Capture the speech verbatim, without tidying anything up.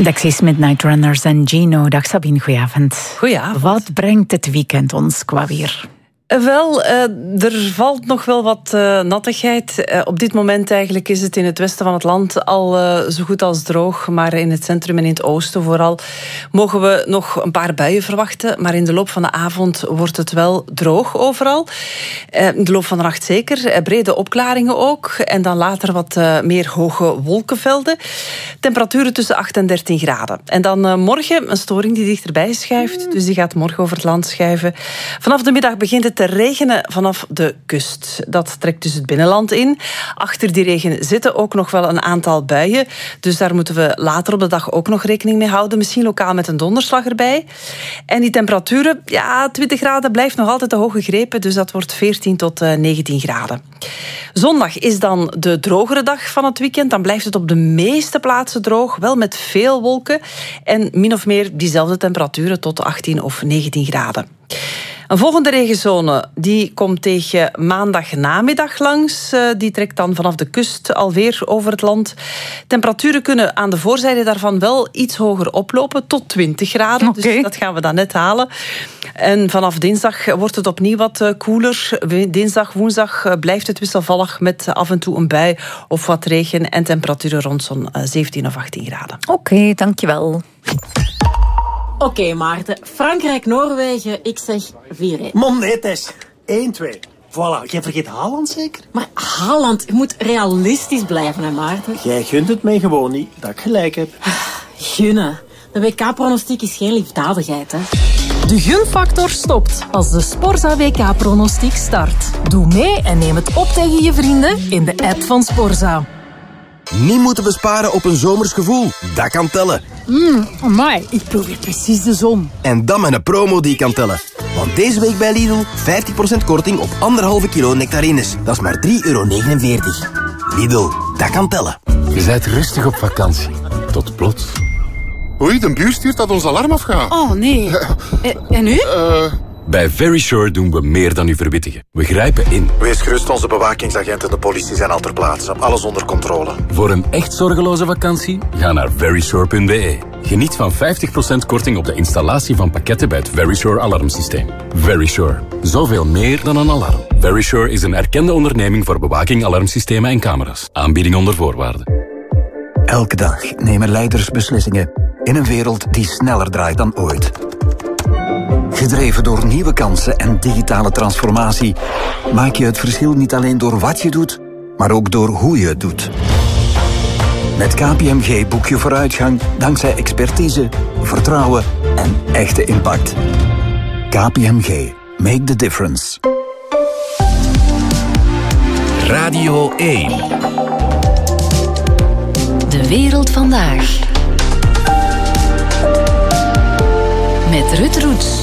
Dexys Midnight Runners en Gino. Dag Sabine, goedenavond. Goedenavond. Wat brengt het weekend ons qua weer? Wel, uh, er valt nog wel wat uh, nattigheid. Uh, op dit moment eigenlijk is het in het westen van het land al uh, zo goed als droog. Maar in het centrum en in het oosten vooral mogen we nog een paar buien verwachten. Maar in de loop van de avond wordt het wel droog overal. Uh, in de loop van de nacht zeker. Uh, brede opklaringen ook. En dan later wat uh, meer hoge wolkenvelden. Temperaturen tussen acht en dertien graden. En dan uh, morgen een storing die dichterbij schuift. Dus die gaat morgen over het land schuiven. Vanaf de middag begint het te regenen vanaf de kust. Dat trekt dus het binnenland in. Achter die regen zitten ook nog wel een aantal buien. Dus daar moeten we later op de dag ook nog rekening mee houden. Misschien lokaal met een donderslag erbij. En die temperaturen, ja, twintig graden blijft nog altijd de hoge grepen. Dus dat wordt veertien tot negentien graden. Zondag is dan de drogere dag van het weekend. Dan blijft het op de meeste plaatsen droog. Wel met veel wolken. En min of meer diezelfde temperaturen tot achttien of negentien graden. Een volgende regenzone die komt tegen maandagnamiddag langs. Die trekt dan vanaf de kust alweer over het land. Temperaturen kunnen aan de voorzijde daarvan wel iets hoger oplopen, tot twintig graden. Okay. Dus dat gaan we dan net halen. En vanaf dinsdag wordt het opnieuw wat koeler. Dinsdag, woensdag blijft het wisselvallig met af en toe een bui of wat regen en temperaturen rond zo'n zeventien of achttien graden. Oké, okay, dankjewel. Oké, okay, Maarten. Frankrijk-Noorwegen, ik zeg vier één. Man, nee, Tess. één twee. Voilà, jij vergeet Haaland zeker? Maar Haaland, je moet realistisch blijven, hè, Maarten? Jij gunt het mij gewoon niet, dat ik gelijk heb. Gunnen. De W K-pronostiek is geen liefdadigheid, hè. De gunfactor stopt als de Sporza W K-pronostiek start. Doe mee en neem het op tegen je vrienden in de app van Sporza. Niet moeten besparen op een zomers gevoel. Dat kan tellen. Mmm, amai, ik proef hier precies de zon. En dan met een promo die kan tellen. Want deze week bij Lidl vijftig procent korting op anderhalve kilo nectarines. Dat is maar drie euro negenenveertig. Lidl, dat kan tellen. Je bent rustig op vakantie. Tot plots. Oei, de buur stuurt dat ons alarm afgaat. Oh, nee. En u? Uh... Bij Verisure doen we meer dan u verwittigen. We grijpen in. Wees gerust, onze bewakingsagenten en de politie zijn al ter plaatse. Alles onder controle. Voor een echt zorgeloze vakantie? Ga naar verisure punt b e. Geniet van vijftig procent korting op de installatie van pakketten bij het Verisure alarmsysteem. Verisure. Zoveel meer dan een alarm. Verisure is een erkende onderneming voor bewaking, alarmsystemen en camera's. Aanbieding onder voorwaarden. Elke dag nemen leiders beslissingen in een wereld die sneller draait dan ooit. Gedreven door nieuwe kansen en digitale transformatie maak je het verschil niet alleen door wat je doet, maar ook door hoe je het doet. Met K P M G boek je vooruitgang dankzij expertise, vertrouwen en echte impact. K P M G. Make the difference. Radio één. De wereld vandaag. Met Ruud Roets.